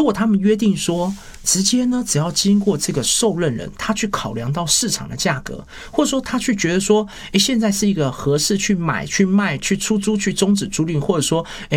果他们约定说，直接呢，只要经过这个受任人，他去考量到市场的价格，或者说他去觉得说，现在是一个合适去买、去卖、去出租、去终止租赁，或者说，